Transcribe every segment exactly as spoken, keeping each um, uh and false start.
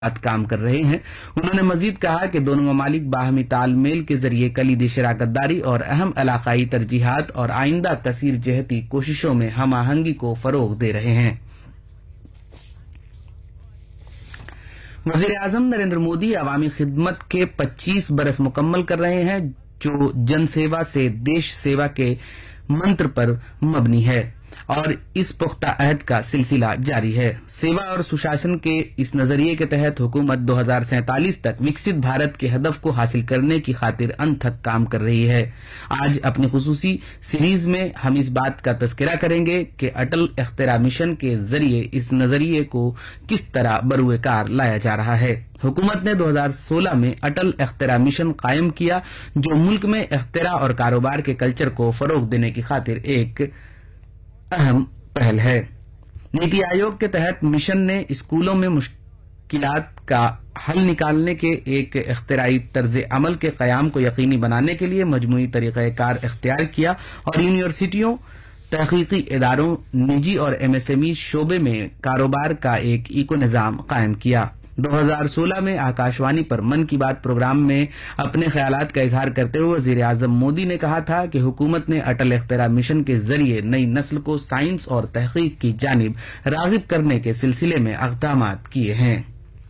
کام کر رہے ہیں۔ انہوں نے مزید کہا کہ دونوں ممالک باہمی تال میل کے ذریعے کلیدی شراکت داری اور اہم علاقائی ترجیحات اور آئندہ کثیر جہتی کوششوں میں ہم آہنگی کو فروغ دے رہے ہیں۔ وزیر اعظم نریندر مودی عوامی خدمت کے پچیس برس مکمل کر رہے ہیں، جو جن سیوا سے دیش سیوا کے منتر پر مبنی ہے اور اس پختہ عہد کا سلسلہ جاری ہے۔ سیوا اور سشاسن کے اس نظریے کے تحت حکومت دو ہزار سینتالیس تک وکست بھارت کے ہدف کو حاصل کرنے کی خاطر انتھک کام کر رہی ہے۔ آج اپنی خصوصی سیریز میں ہم اس بات کا تذکرہ کریں گے کہ اٹل اختراع مشن کے ذریعے اس نظریے کو کس طرح بروئے کار لایا جا رہا ہے۔ حکومت نے دو ہزار سولہ میں اٹل اختراع مشن قائم کیا، جو ملک میں اختراع اور کاروبار کے کلچر کو فروغ دینے کی خاطر ایک اہم پہل ہے۔ نیتی آیوگ کے تحت مشن نے اسکولوں میں مشکلات کا حل نکالنے کے ایک اختراعی طرز عمل کے قیام کو یقینی بنانے کے لیے مجموعی طریقہ کار اختیار کیا اور یونیورسٹیوں، تحقیقی اداروں، نجی اور ایم ایس ایم ای شعبے میں کاروبار کا ایک ایکو نظام قائم کیا۔ دو ہزار سولہ میں آکاشوانی پر من کی بات پروگرام میں اپنے خیالات کا اظہار کرتے ہوئے وزیر اعظم مودی نے کہا تھا کہ حکومت نے اٹل اختراع مشن کے ذریعے نئی نسل کو سائنس اور تحقیق کی جانب راغب کرنے کے سلسلے میں اقدامات کیے ہیں۔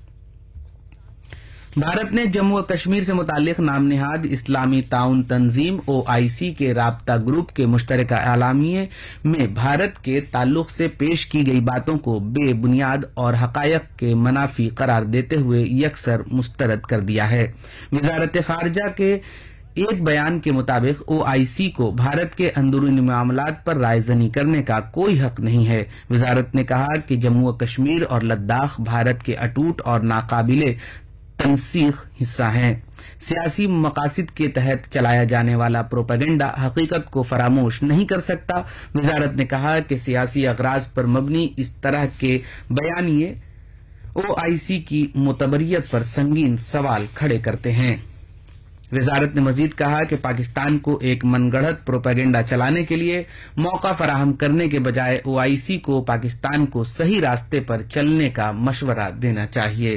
بھارت نے جموں و کشمیر سے متعلق نام نہاد اسلامی تعاون تنظیم او آئی سی کے رابطہ گروپ کے مشترکہ اعلامیے میں بھارت کے تعلق سے پیش کی گئی باتوں کو بے بنیاد اور حقائق کے منافی قرار دیتے ہوئے یکسر مسترد کر دیا ہے۔ وزارت خارجہ کے ایک بیان کے مطابق او آئی سی کو بھارت کے اندرونی معاملات پر رائے زنی کرنے کا کوئی حق نہیں ہے۔ وزارت نے کہا کہ جموں و کشمیر اور لداخ بھارت کے اٹوٹ اور ناقابل تنسیخ حصہ ہیں۔ سیاسی مقاصد کے تحت چلایا جانے والا پروپیگنڈا حقیقت کو فراموش نہیں کر سکتا۔ وزارت نے کہا کہ سیاسی اغراض پر مبنی اس طرح کے بیانیے او آئی سی کی معتبریت پر سنگین سوال کھڑے کرتے ہیں۔ وزارت نے مزید کہا کہ پاکستان کو ایک من گڑھت پروپیگنڈا چلانے کے لیے موقع فراہم کرنے کے بجائے او آئی سی کو پاکستان کو صحیح راستے پر چلنے کا مشورہ دینا چاہیے۔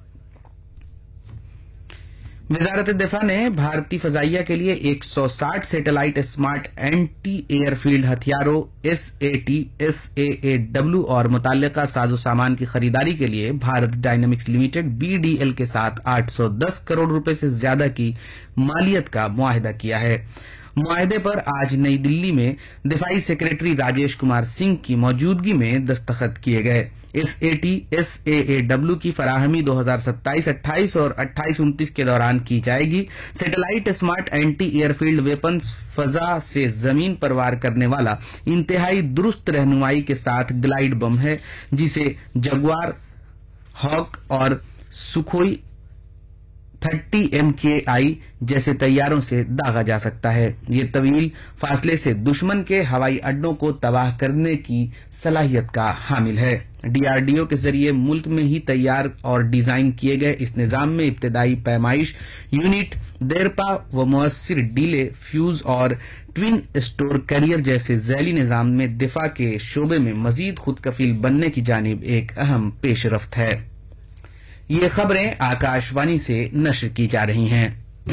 وزارت دفاع نے بھارتی فضائیہ کے لیے ایک سو ساٹھ satellite smart anti year field ہتھیاروں S A T S A a W اور متعلقہ ساز و سامان کی خریداری کے لیے Bharat dynamics limited B D L کے ساتھ آٹھ سو دس کروڑ روپے سے زیادہ کی مالیت کا معاہدہ کیا ہے۔ معاہدے پر آج نئی دلی میں دفاعی سیکرٹری راجیش کمار سنگھ کی موجودگی میں دستخط کیے گئے۔ S A T S A a W کی فراہمی دو ہزار ستائیس اٹھائیس اور اٹھائیس انتیس کے دوران کی جائے گی۔ Satellite smart anti year field weapons فضا سے زمین پر وار کرنے والا انتہائی درست رہنمائی کے ساتھ گلائیڈ بم ہے، جسے جگوار، ہاک اور سکھوئی تھرٹی ایم کے آئی جیسے طیاروں سے داغا جا سکتا ہے۔ یہ طویل فاصلے سے دشمن کے ہوائی اڈوں کو تباہ کرنے کی صلاحیت کا حامل ہے۔ ڈی آر ڈی او کے ذریعے ملک میں ہی تیار اور ڈیزائن کیے گئے اس نظام میں ابتدائی پیمائش یونٹ، دیرپا و مؤثر ڈیلے، فیوز اور ٹوین اسٹور کیریئر جیسے ذیلی نظام میں دفاع کے شعبے میں مزید خود کفیل بننے کی جانب ایک اہم پیش رفت ہے۔ یہ خبریں آکاشوانی سے نشر کی جا رہی ہیں۔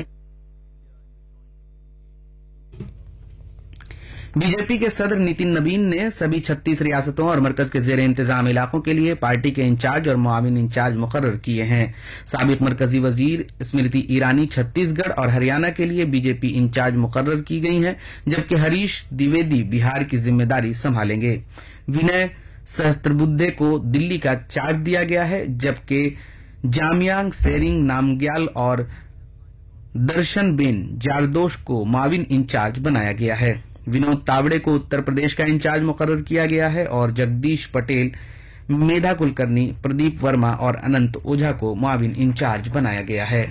بی جے پی کے صدر نتن نبین نے سبھی چھتیس ریاستوں اور مرکز کے زیر انتظام علاقوں کے لیے پارٹی کے انچارج اور معاون انچارج مقرر کیے ہیں۔ سابق مرکزی وزیر اسمرتی ایرانی چھتیس گڑھ اور ہریانہ کے لیے بی جے پی انچارج مقرر کی گئی ہیں، جبکہ ہریش دیویدی بہار کی ذمہ داری سنبھالیں گے۔ وینے سہستربدھے کو دلی کا چارج دیا گیا ہے، جبکہ جامیانگ سیرنگ نامگیال اور درشن بین جاردوش کو معاون انچارج بنایا گیا ہے۔ ونود تاوڑے کو اتر پردیش کا انچارج مقرر کیا گیا ہے اور جگدیش پٹیل، میدھا کلکرنی، پردیپ ورما اور اننت اوجھا کو معاون انچارج بنایا گیا ہے۔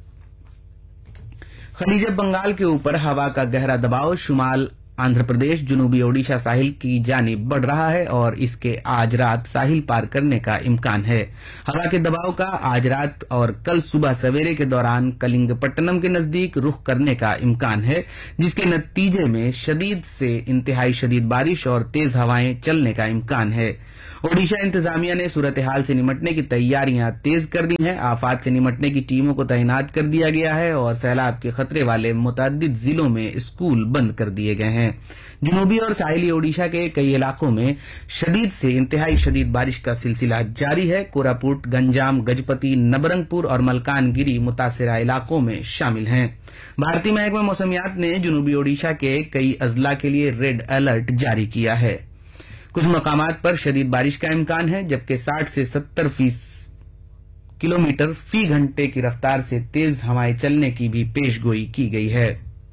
خلیج بنگال کے اوپر ہوا کا گہرا دباؤ شمال آندھرا پردیش، جنوبی اوڈیشہ ساحل کی جانب بڑھ رہا ہے اور اس کے آج رات ساحل پار کرنے کا امکان ہے۔ ہوا کے دباؤ کا آج رات اور کل صبح سویرے کے دوران کلنگ پٹنم کے نزدیک رخ کرنے کا امکان ہے، جس کے نتیجے میں شدید سے انتہائی شدید بارش اور تیز ہوائیں چلنے کا امکان ہے۔ ओडिशा इंतजामिया ने सूरत हाल से निपटने की तैयारियां तेज कर दी हैं। आफात से निपटने की टीमों को तैनात कर दिया गया है और सैलाब के खतरे वाले मुतअद्दिद जिलों में स्कूल बंद कर दिए गए हैं। जनूबी और साहिली ओडिशा के कई इलाकों में शदीद से इंतहाई शदीद बारिश का सिलसिला जारी है। कोरापुट, गंजाम, गजपति, नबरंगपुर और मलकानगिरी मुतासिरा इलाकों में शामिल हैं। भारतीय महकमा मौसमियात ने जनूबी ओडिशा के कई अजला के लिए रेड अलर्ट जारी किया है। कुछ मकामात पर शदीद बारिश का इम्कान है, जबकि साठ से सत्तर किलोमीटर फी घंटे की रफ्तार से तेज हवाएं चलने की भी पेशगोई की गई है।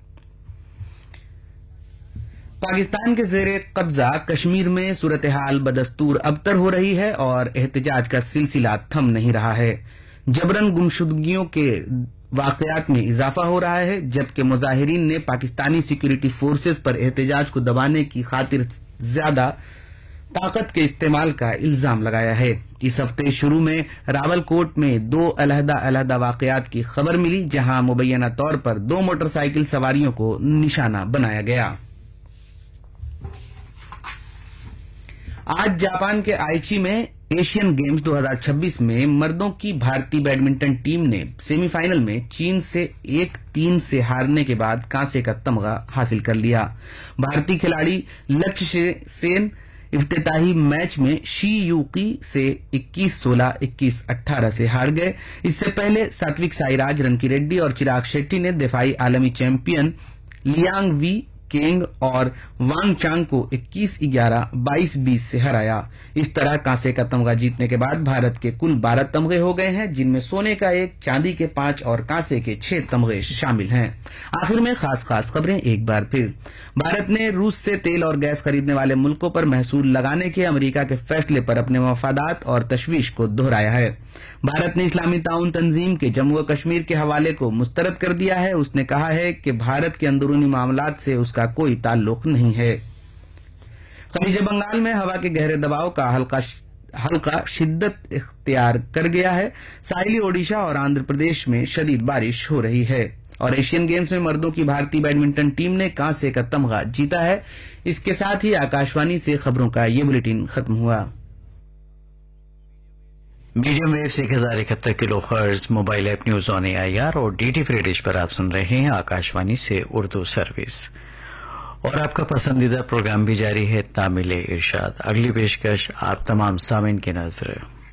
पाकिस्तान के जेरे कब्जा कश्मीर में सूरत हाल बदस्तूर अबतर हो रही है और एहतजाज का सिलसिला थम नहीं रहा है। जबरन गुमशुदगियों के वाकयात में इजाफा हो रहा है, जबकि मुजाहिरीन ने पाकिस्तानी सिक्योरिटी फोर्सेस पर एहतजाज को दबाने की खातिर ज्यादा ताकत के इस्तेमाल का इल्जाम लगाया है। इस हफ्ते शुरू में रावलकोट में दो अलहदा अलहदा वाकयात की खबर मिली, जहां मुबैना तौर पर दो मोटरसाइकिल सवारियों को निशाना बनाया गया। आज जापान के आइची में एशियन गेम्स दो हज़ार छब्बीस में मर्दों की भारतीय बैडमिंटन टीम ने सेमीफाइनल में चीन से एक तीन से हारने के बाद कांसे का तमगा हासिल कर लिया। भारतीय खिलाड़ी लक्ष्य सेन इफ्तिताही मैच में शी यूकी से इक्कीस सोलह, इक्कीस अठारह से हार गए। इससे पहले सात्विक साईराज, रनकी रेड्डी और चिराग शेट्टी ने दिफाई आलमी चैंपियन लियांग वी केंग और वांग चांग को इक्कीस ग्यारह, बाईस बीस से हराया। इस तरह कांसे का तमगा जीतने के बाद भारत के कुल बारह तमगे हो गए हैं, जिनमें सोने का एक, चांदी के पांच और कांसे के छह तमगे शामिल हैं। आखिर में खास खास खबरें एक बार फिर। भारत ने रूस से तेल और गैस खरीदने वाले मुल्कों पर महसूल लगाने के अमेरिका के फैसले पर अपने मफादात और तशवीश को दोहराया है। भारत ने इस्लामी ताउन तंजीम के जम्मू और कश्मीर के हवाले को मुस्तरद कर दिया है। उसने कहा है कि भारत के अंदरूनी मामलात से उसका कोई ताल्लुक नहीं है। खलीज बंगाल में हवा के गहरे दबाव का हल्का हल्का शिद्दत इख्तियार कर गया है। साहिली ओडिशा और आंध्र प्रदेश में शदीद बारिश हो रही है। और एशियन गेम्स में मर्दों की भारतीय बैडमिंटन टीम ने कांसे का तमगा जीता है। इसके साथ ही आकाशवाणी से खबरों का ये बुलेटिन खत्म हुआ। मीडियम वेव से एक हजार इकहत्तर kilo hertz, mobile app news on AIR और डीटी फ्री डिश पर आप सुन रहे हैं आकाशवाणी से उर्दू सर्विस। और आपका पसंदीदा प्रोग्राम भी जारी है, तामिल इरशाद। अगली पेशकश आप तमाम सामीन की नजर।